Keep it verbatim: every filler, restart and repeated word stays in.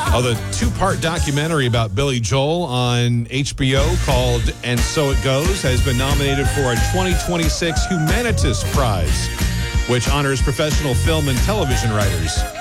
Oh, the two-part documentary about Billy Joel on H B O called And So It Goes has been nominated for a twenty twenty-six Humanitas Prize, which honors professional film and television writers.